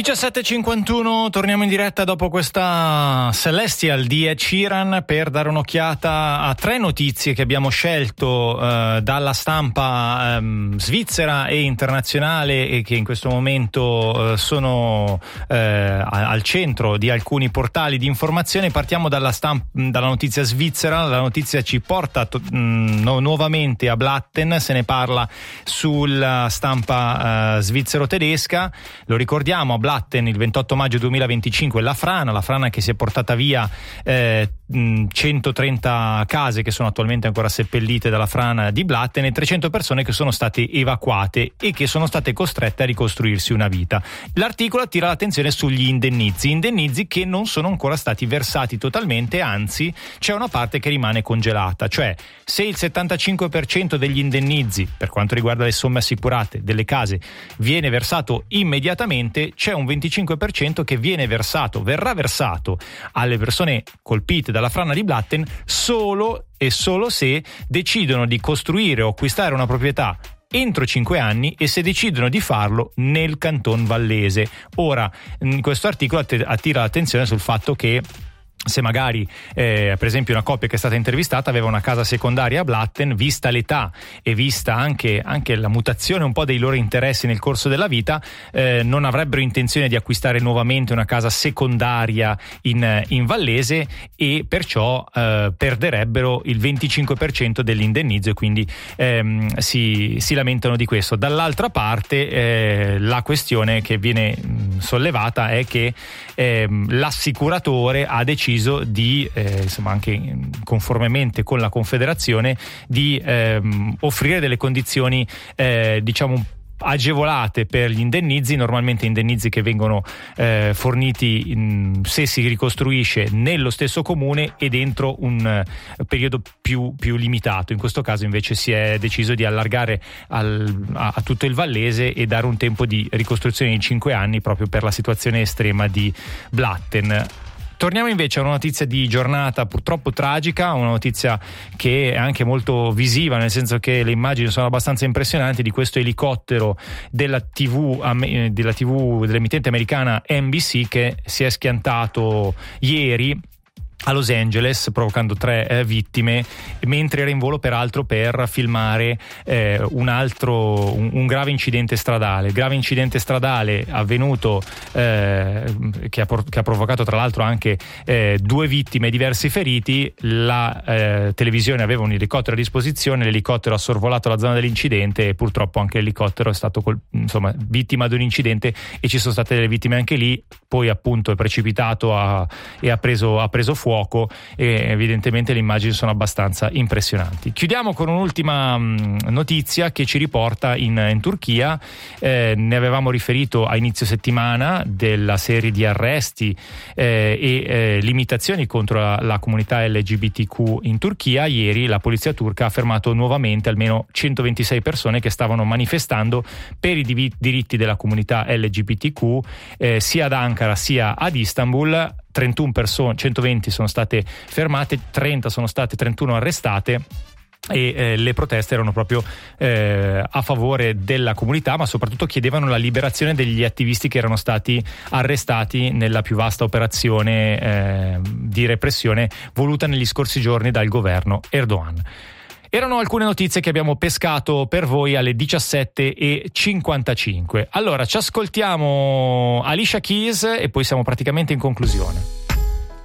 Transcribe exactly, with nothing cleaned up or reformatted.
diciassette e cinquantuno, torniamo in diretta dopo questa Celestial di Ed Sheeran per dare un'occhiata a tre notizie che abbiamo scelto eh, dalla stampa eh, svizzera e internazionale e che in questo momento eh, sono eh, al centro di alcuni portali di informazione. Partiamo dalla, stamp- dalla notizia svizzera. La notizia ci porta to- mh, no- nuovamente a Blatten, se ne parla sulla stampa eh, svizzero-tedesca. Lo ricordiamo, a Blatten il ventotto maggio duemilaventicinque la frana, la frana che si è portata via eh, centotrenta case che sono attualmente ancora seppellite dalla frana di Blatten e trecento persone che sono state evacuate e che sono state costrette a ricostruirsi una vita. L'articolo attira l'attenzione sugli indennizi, indennizi che non sono ancora stati versati totalmente, anzi c'è una parte che rimane congelata, cioè se il settantacinque per cento degli indennizi per quanto riguarda le somme assicurate delle case viene versato immediatamente, c'è un venticinque per cento che viene versato, verrà versato alle persone colpite dalla frana di Blatten solo e solo se decidono di costruire o acquistare una proprietà entro cinque anni e se decidono di farlo nel canton vallese. Ora, questo articolo attira l'attenzione sul fatto che se magari eh, per esempio una coppia che è stata intervistata aveva una casa secondaria a Blatten, vista l'età e vista anche, anche la mutazione un po' dei loro interessi nel corso della vita, eh, non avrebbero intenzione di acquistare nuovamente una casa secondaria in, in Vallese e perciò eh, perderebbero il venticinque per cento dell'indennizzo e quindi ehm, si, si lamentano di questo. Dall'altra parte eh, la questione che viene mh, sollevata è che ehm, l'assicuratore ha deciso di, eh, insomma anche conformemente con la Confederazione, di ehm, offrire delle condizioni eh, diciamo agevolate per gli indennizi, normalmente indennizi che vengono eh, forniti in, se si ricostruisce nello stesso comune e dentro un uh, periodo più, più limitato. In questo caso invece si è deciso di allargare al, a, a tutto il Vallese e dare un tempo di ricostruzione di cinque anni proprio per la situazione estrema di Blatten. Torniamo invece a una notizia di giornata purtroppo tragica, una notizia che è anche molto visiva, nel senso che le immagini sono abbastanza impressionanti di questo elicottero della tivù, della tivù dell'emittente americana N B C che si è schiantato ieri a Los Angeles provocando tre eh, vittime mentre era in volo peraltro per filmare eh, un altro un, un grave incidente stradale il grave incidente stradale avvenuto eh, che, ha, che ha provocato tra l'altro anche eh, due vittime e diversi feriti. La eh, televisione aveva un elicottero a disposizione, l'elicottero ha sorvolato la zona dell'incidente e purtroppo anche l'elicottero è stato col, insomma vittima di un incidente e ci sono state delle vittime anche lì. Poi appunto è precipitato a, e ha preso, ha preso fuoco fuoco e evidentemente le immagini sono abbastanza impressionanti. Chiudiamo con un'ultima mh, notizia che ci riporta in, in Turchia. Eh, ne avevamo riferito a inizio settimana della serie di arresti eh, e eh, limitazioni contro la, la comunità L G B T Q in Turchia. Ieri la polizia turca ha fermato nuovamente almeno centoventisei persone che stavano manifestando per i div- diritti della comunità L G B T Q eh, sia ad Ankara sia ad Istanbul. trentuno persone, centoventi sono state fermate, trenta sono state, trentuno arrestate. E eh, le proteste erano proprio eh, a favore della comunità, ma soprattutto chiedevano la liberazione degli attivisti che erano stati arrestati nella più vasta operazione eh, di repressione voluta negli scorsi giorni dal governo Erdogan. Erano alcune notizie che abbiamo pescato per voi alle diciassette e cinquantacinque. Allora ci ascoltiamo Alicia Keys e poi siamo praticamente in conclusione.